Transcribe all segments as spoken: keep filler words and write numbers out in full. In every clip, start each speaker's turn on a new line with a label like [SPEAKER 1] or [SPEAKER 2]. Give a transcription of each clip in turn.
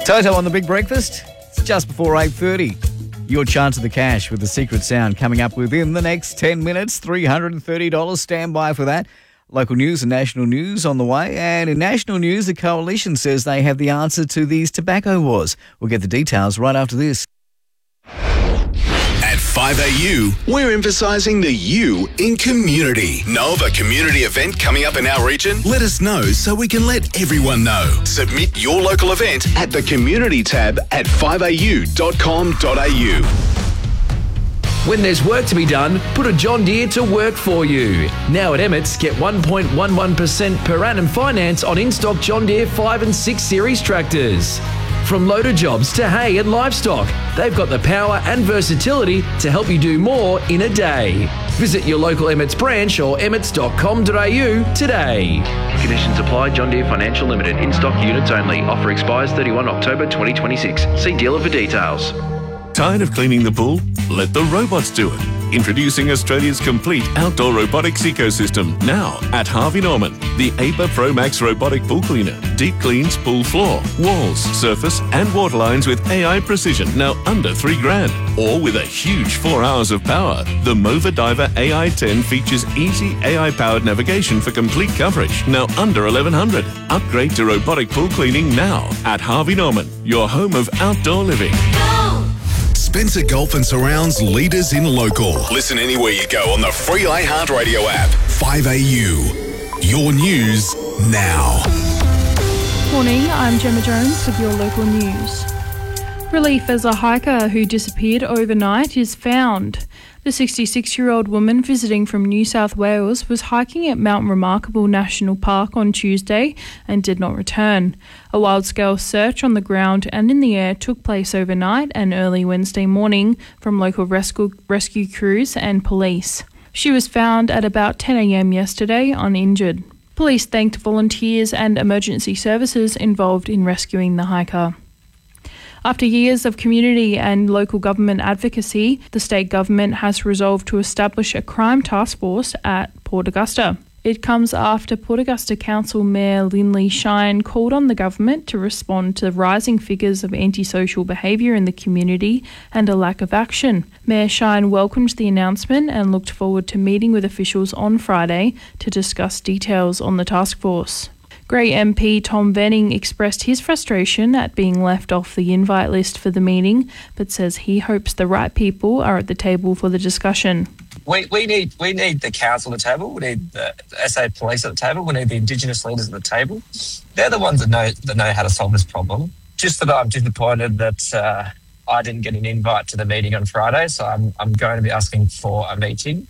[SPEAKER 1] Toto on The Big Breakfast. It's just before eight thirty. Your chance of the cash with the secret sound coming up within the next ten minutes. three hundred thirty dollars. Stand by for that. Local news and national news on the way. And in national news, the Coalition says they have the answer to these tobacco wars. We'll get the details right after this.
[SPEAKER 2] At five A U, we're emphasising the U in community. Know of a community event coming up in our region? Let us know so we can let everyone know. Submit your local event at the community tab at five a u dot com dot a u.
[SPEAKER 3] When there's work to be done, put a John Deere to work for you. Now at Emmett's, get one point one one percent per annum finance on in-stock John Deere five and six series tractors. From loader jobs to hay and livestock, they've got the power and versatility to help you do more in a day. Visit your local Emmett's branch or emmets dot com dot a u today. Conditions apply. John Deere Financial Limited. In-stock units only. Offer expires thirty-first of October twenty twenty-six. See dealer for details.
[SPEAKER 4] Tired of cleaning the pool? Let the robots do it. Introducing Australia's complete outdoor robotics ecosystem now at Harvey Norman. The A P A Pro Max robotic pool cleaner. Deep cleans pool floor, walls, surface and water lines with A I precision, now under three grand. Or with a huge four hours of power. The Mova Diver A I ten features easy A I-powered navigation for complete coverage, now under eleven hundred. Upgrade to robotic pool cleaning now at Harvey Norman, your home of outdoor living.
[SPEAKER 2] Spencer Gulf and Surrounds leaders in local. Listen anywhere you go on the free iHeartRadio app. five A U. Your news now.
[SPEAKER 5] Morning, I'm Gemma Jones with your local news. Relief as a hiker who disappeared overnight is found. The sixty-six-year-old woman visiting from New South Wales was hiking at Mount Remarkable National Park on Tuesday and did not return. A wide-scale search on the ground and in the air took place overnight and early Wednesday morning from local rescue, rescue crews and police. She was found at about ten a m yesterday uninjured. Police thanked volunteers and emergency services involved in rescuing the hiker. After years of community and local government advocacy, the state government has resolved to establish a crime task force at Port Augusta. It comes after Port Augusta Council Mayor Linley Shine called on the government to respond to rising figures of antisocial behaviour in the community and a lack of action. Mayor Shine welcomed the announcement and looked forward to meeting with officials on Friday to discuss details on the task force. Grey M P Tom Venning expressed his frustration at being left off the invite list for the meeting, but says he hopes the right people are at the table for the discussion.
[SPEAKER 6] We we need we need the council at the table. We need the S A Police at the table. We need the Indigenous leaders at the table. They're the ones that know that know how to solve this problem. Just that I'm disappointed that uh, I didn't get an invite to the meeting on Friday, so I'm I'm going to be asking for a meeting.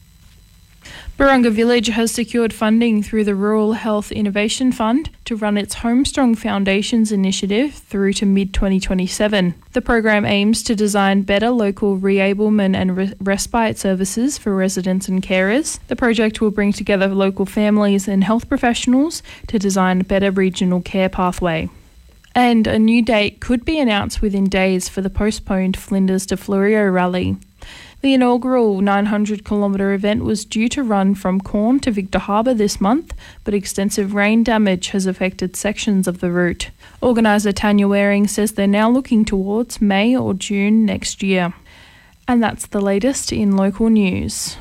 [SPEAKER 5] Barunga Village has secured funding through the Rural Health Innovation Fund to run its Homestrong Foundations initiative through to mid twenty twenty-seven. The program aims to design better local reablement and re- respite services for residents and carers. The project will bring together local families and health professionals to design a better regional care pathway. And a new date could be announced within days for the postponed Flinders to Florio rally. The inaugural nine hundred kilometre event was due to run from Cairn to Victor Harbour this month, but extensive rain damage has affected sections of the route. Organiser Tanya Waring says they're now looking towards May or June next year. And that's the latest in local news.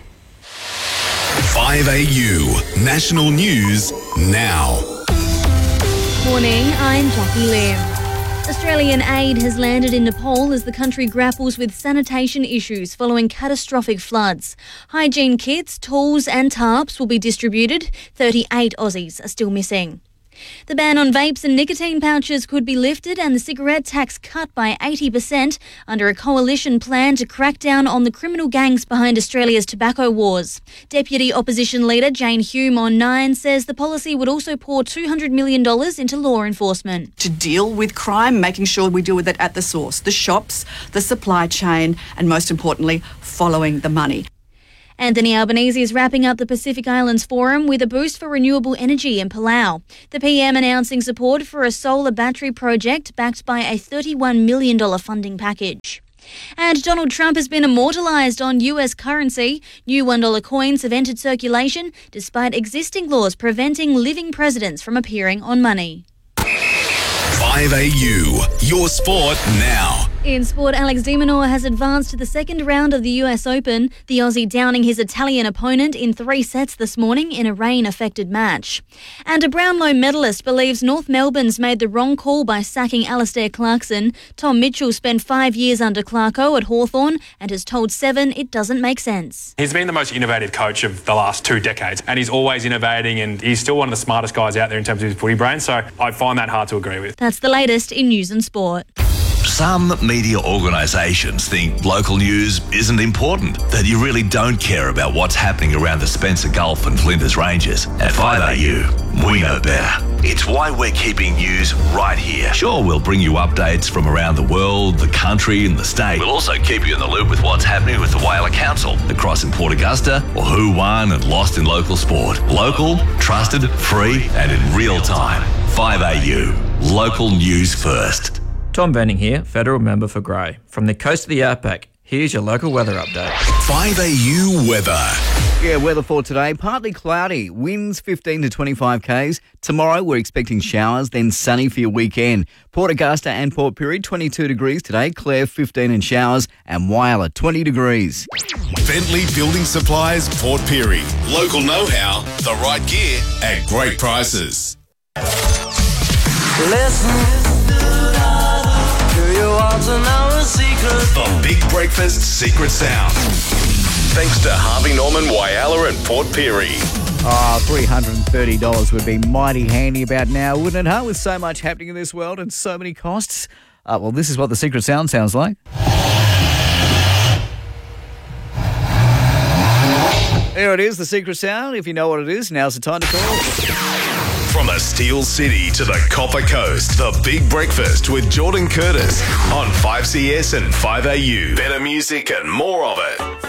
[SPEAKER 2] five A U. National News Now.
[SPEAKER 7] Morning, I'm Jackie Lim. Australian aid has landed in Nepal as the country grapples with sanitation issues following catastrophic floods. Hygiene kits, tools and tarps will be distributed. thirty-eight Aussies are still missing. The ban on vapes and nicotine pouches could be lifted and the cigarette tax cut by eighty percent under a coalition plan to crack down on the criminal gangs behind Australia's tobacco wars. Deputy Opposition Leader Jane Hume on Nine says the policy would also pour two hundred million dollars into law enforcement.
[SPEAKER 8] To deal with crime, making sure we deal with it at the source, the shops, the supply chain, and most importantly, following the money.
[SPEAKER 7] Anthony Albanese is wrapping up the Pacific Islands Forum with a boost for renewable energy in Palau. The P M announcing support for a solar battery project backed by a thirty-one million dollars funding package. And Donald Trump has been immortalised on U S currency. New one dollar coins have entered circulation despite existing laws preventing living presidents from appearing on money.
[SPEAKER 2] five five A U, your sport now.
[SPEAKER 7] In sport, Alex de Minaur has advanced to the second round of the U S Open, the Aussie downing his Italian opponent in three sets this morning in a rain-affected match. And a Brownlow medalist believes North Melbourne's made the wrong call by sacking Alistair Clarkson. Tom Mitchell spent five years under Clarko at Hawthorn and has told Seven it doesn't make sense.
[SPEAKER 9] He's been the most innovative coach of the last two decades, and he's always innovating, and he's still one of the smartest guys out there in terms of his footy brain, so I find that hard to agree with.
[SPEAKER 7] That's the latest in news and sport.
[SPEAKER 10] Some media organisations think local news isn't important, that you really don't care about what's happening around the Spencer Gulf and Flinders Ranges. At five A U, we know better. It's why we're keeping news right here. Sure, we'll bring you updates from around the world, the country and the state. We'll also keep you in the loop with what's happening with the Whaler Council, the Cross in Port Augusta, or who won and lost in local sport. Local, trusted, free and in real time. five A U, local news first.
[SPEAKER 11] Tom Benning here, Federal Member for Grey. From the coast of the Outback, here's your local weather update.
[SPEAKER 2] five A U weather.
[SPEAKER 1] Yeah, weather for today, partly cloudy, winds fifteen to twenty-five k's. Tomorrow we're expecting showers, then sunny for your weekend. Port Augusta and Port Pirie, twenty-two degrees today. Clare, fifteen and showers. And Whyalla, twenty degrees.
[SPEAKER 2] Bentley Building Supplies, Port Pirie. Local know-how, the right gear at great prices.
[SPEAKER 12] Listen.
[SPEAKER 2] The Big Breakfast Secret Sound. Thanks to Harvey Norman, Whyalla and Port Pirie.
[SPEAKER 1] Oh, three hundred thirty dollars would be mighty handy about now, wouldn't it, huh? With so much happening in this world and so many costs. Uh, well, this is what the Secret Sound sounds like. There it is, the Secret Sound. If you know what it is, now's the time to call.
[SPEAKER 2] From the Steel City to the Copper Coast, the Big Breakfast with Jordan Curtis on five C S and five A U. Better music and more of it.